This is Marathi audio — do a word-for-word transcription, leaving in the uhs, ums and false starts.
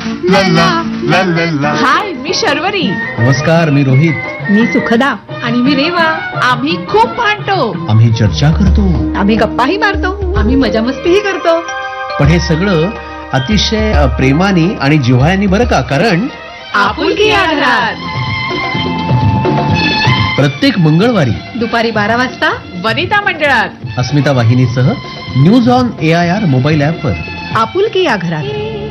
ला ला ला ला ला. हाय, मी शर्वरी. नमस्कार, मी रोहित. मी सुखदा. आणि मी रेवा. आम्ही खूप भांडतो. आम्ही चर्चा करतो. आम्ही गप्पाही मारतो. आम्ही मजा मस्तीही करतो. पण हे सगळं अतिशय अ, प्रेमाने आणि जिव्हाळ्याने बरं का, कारण आपुलकी या घरात. प्रत्येक मंगळवारी दुपारी बारा वाजता वनिता मंडळात अस्मिता वाहिनीसह news on A I R mobile ॲपवर आपुलकी या घरात.